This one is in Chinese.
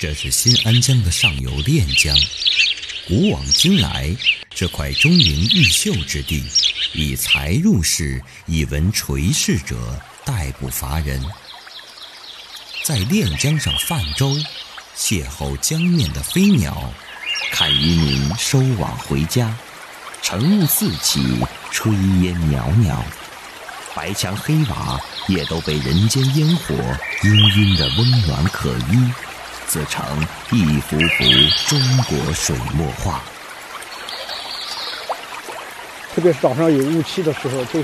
这是新安江的上游练江。古往今来，这块中原毓秀之地，以才入仕、以文垂仕者殆不乏人。在练江上泛舟，邂逅江面的飞鸟，看渔民收网回家，晨雾四起，炊烟袅袅，白墙黑瓦也都被人间烟火氤氲的温暖可依，自成一幅幅中国水墨画。 特别是早上有雾气的时候，就